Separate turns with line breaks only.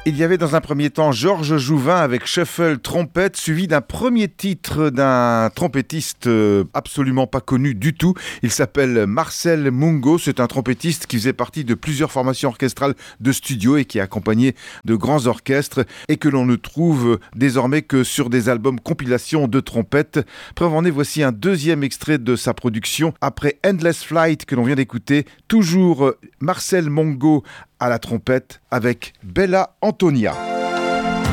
Il y avait dans un premier temps Georges Jouvin avec Shuffle Trompette, suivi d'un premier titre d'un trompettiste absolument pas connu du tout. Il s'appelle Marcel Mungo. C'est un trompettiste qui faisait partie de plusieurs formations orchestrales de studio et qui a accompagné de grands orchestres et que l'on ne trouve désormais que sur des albums compilation de trompettes. Preuve en est, voici un deuxième extrait de sa production après Endless Flight que l'on vient d'écouter. Toujours Marcel Mungo à la trompette avec Bella Antonia.